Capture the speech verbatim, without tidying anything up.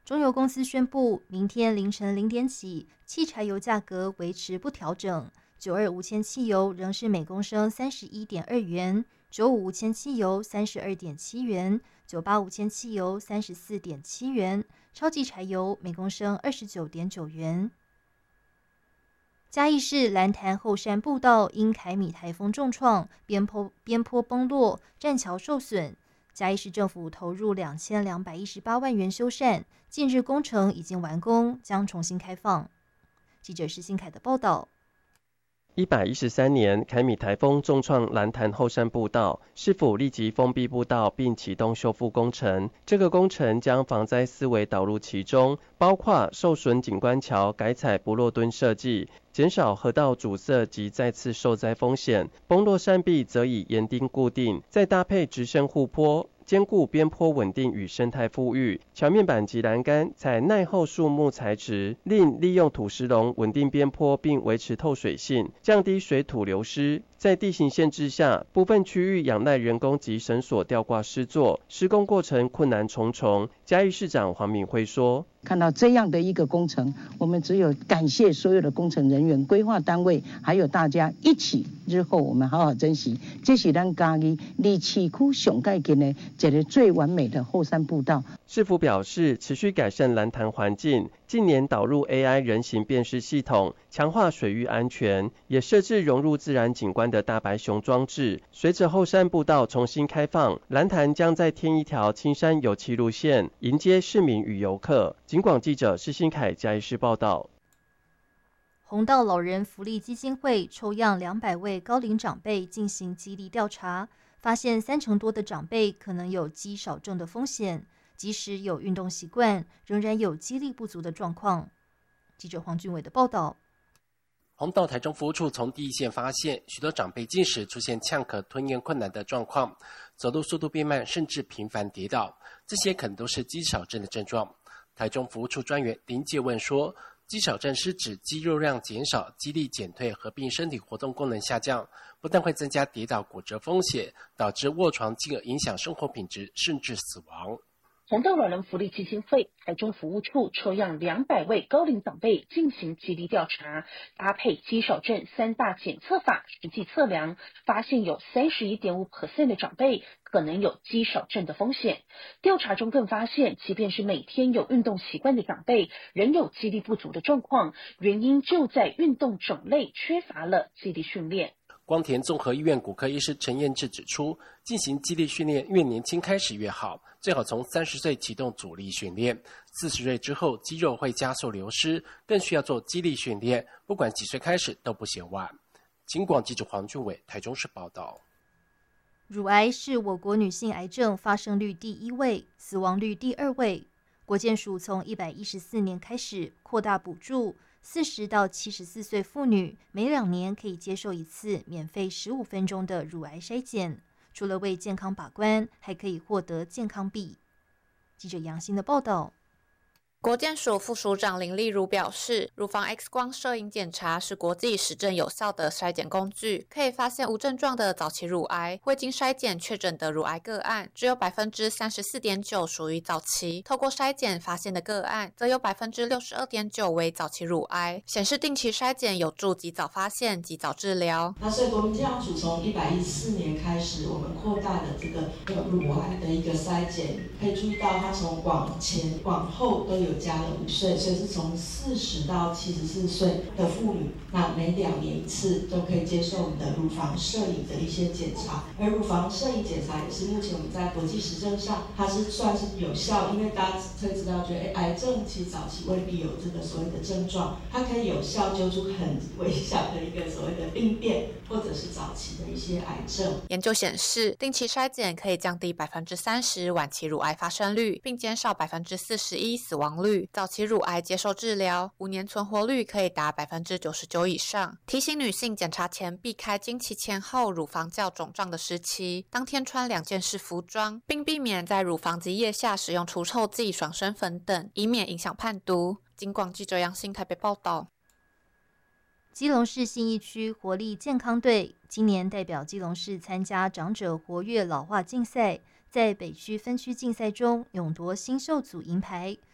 中油公司宣布，明天凌晨零点起，汽柴油价格维持不调整。九二无铅汽油仍是每公升三十一点二元，九五无铅汽油三十二点七元，九八无铅汽油三十四点七元，超级柴油每公升二十九点九元。嘉义市兰潭后山步道因凯米台风重创，边坡边坡崩落，栈桥受损。嘉义市政府投入两千两百一十八万元修缮，近日工程已经完工，将重新开放。记者施新凯的报道。 一百一十三年凯米台风重创兰潭后山步道，市府立即封闭步道并启动修复工程。这个工程将防灾思维导入其中，包括受损景观桥改采不落墩设计，减少河道阻塞及再次受灾风险。崩落山壁则以岩钉固定，再搭配直升护坡，兼顾边坡稳定与生态富裕。桥面板及栏杆采耐候树木材质，另利用土石龙稳定边坡并维持透水性，降低水土流失。在地形限制下，部分区域仰赖人工及绳索吊挂施作，施工过程困难重重。嘉义市长黄敏惠说：“ 看到这样的一个工程，我们只有感谢所有的工程人员、规划单位，还有大家一起，日后我们好好珍惜。这是咱嘉义离市区上盖近的一个最完美的后山步道。” 市府表示，持续改善兰潭环境，近年导入 A I 人形辨识系统，强化水域安全，也设置融入自然景观的大白熊装置。随着后山步道重新开放，兰潭将再添一条青山有骑路线，迎接市民与游客。警广记者施新凯嘉义市报道。 弘道老人福利基金会抽样两百位高龄长辈进行肌力调查，发现三成多的长辈可能有肌少症的风险，即使有运动习惯，仍然有肌力不足的状况。记者黄俊伟的报道。 弘道台中服务处从第一线发现，许多长辈进食出现呛咳、吞咽困难的状况，走路速度变慢，甚至频繁跌倒，这些可能都是肌少症的症状。台中服务处专员林介问说，肌少症是指肌肉量减少、肌力减退，合并身体活动功能下降，不但会增加跌倒骨折风险，导致卧床，进而影响生活品质，甚至死亡。 弘道老人福利基金会台中服务处抽样两百位高龄长辈进行肌力调查，搭配肌少症三大检测法实际测量，发现有 百分之三十一点五 的长辈可能有肌少症的风险。调查中更发现，即便是每天有运动习惯的长辈，仍有肌力不足的状况，原因就在运动种类缺乏了肌力训练。 光田综合医院骨科医师陈彦志指出，进行肌力训练越年轻开始越好，最好从三十岁启动阻力训练，四十岁之后肌肉会加速流失，更需要做肌力训练，不管几岁开始都不嫌晚。警广记者黄俊伟台中市报道。 乳癌是我国女性癌症发生率第一位，死亡率第二位。国健署从一百一十四年开始扩大补助，四十到七十四岁妇女每两年可以接受一次免费十五分钟的乳癌筛检，除了为健康把关，还可以获得健康币。记者杨欣的报道。 国健署副署长林丽如表示，乳房 X 光摄影检查是国际实证有效的筛检工具，可以发现无症状的早期乳癌。未经筛检确诊的乳癌个案，只有 百分之三十四点九 属于早期，透过筛检发现的个案，则有 百分之六十二点九 为早期乳癌，显示定期筛检有助及早发现、及早治疗。 那所以国民健康署从一百一十四年开始，我们扩大了这个乳癌的一个筛检，可以注意到它从往前往后都有加了五岁，所以是从四十到七十四岁的妇女，那每两年一次都可以接受我们的乳房摄影的一些检查。而乳房摄影检查也是目前我们在国际实证上，它是算是有效，因为大家会知道，觉得癌症其实早期未必有这个所谓的症状，它可以有效揪出很微小的一个所谓的病变，或者是早期的一些癌症。 研究显示，定期筛检可以降低 百分之三十 晚期乳癌发生率，并减少 百分之四十一 死亡率。早期乳癌接受治疗，五年存活率可以达 百分之九十九 以上。提醒女性检查前避开经期前后乳房较肿胀的时期，当天穿两件式服装，并避免在乳房及腋下使用除臭剂、爽身粉等，以免影响判读。警广记者杨欣台北报道。 基隆市信义区活力健康队今年代表基隆市参加长者活跃老化竞赛，在北区分区竞赛中勇夺新秀组银牌，